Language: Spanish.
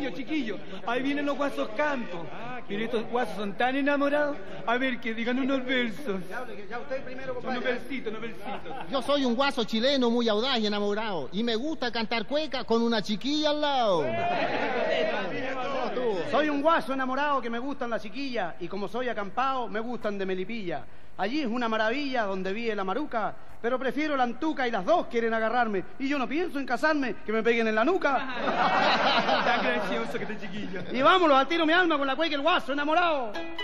chiquillo. Ahí vienen los guasos campos. Pero estos guasos son tan enamorados. A ver, que digan unos versos. Ya usted primero, compadre. Unos versitos. Yo soy un guaso chileno muy audaz y enamorado. Y me gusta cantar cueca con una chiquilla al lado. Soy un guaso enamorado que me gustan las chiquillas. Y como soy acampado, me gustan de Melipilla. Allí es una maravilla donde vive la maruca, pero prefiero la antuca y las dos quieren agarrarme. Y yo no pienso en casarme, que me peguen en la nuca. Tan gracioso que este chiquillo. Y vámonos, al tiro mi alma con la cueca el guaso enamorado.